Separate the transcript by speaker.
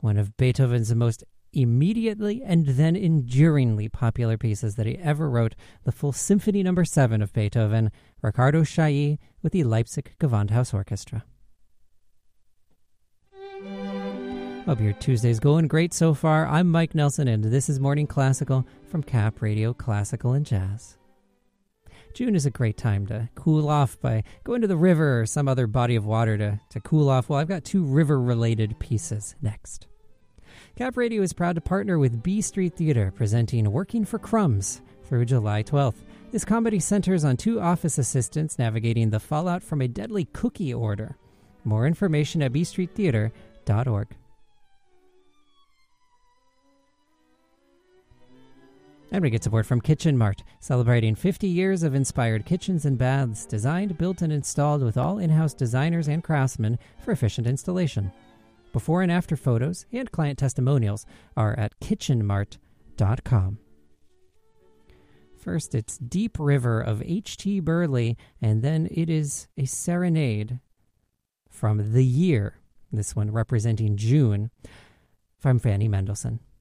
Speaker 1: one of Beethoven's most immediately and then enduringly popular pieces that he ever wrote, the full Symphony No. 7 of Beethoven, Riccardo Chailly with the Leipzig Gewandhaus Orchestra. Hope your Tuesday's going great so far. I'm Mike Nelson, and this is Morning Classical from Cap Radio Classical and Jazz. June is a great time to cool off by going to the river or some other body of water to cool off. Well, I've got two river-related pieces next. Cap Radio is proud to partner with B Street Theater, presenting Working for Crumbs through July 12th. This comedy centers on two office assistants navigating the fallout from a deadly cookie order. More information at bstreettheater.org. And we get support from Kitchen Mart, celebrating 50 years of inspired kitchens and baths, designed, built, and installed with all in-house designers and craftsmen for efficient installation. Before and after photos and client testimonials are at kitchenmart.com. First, it's Deep River of H.T. Burley, and then it is a serenade from The Year, this one representing June, from Fanny Mendelssohn.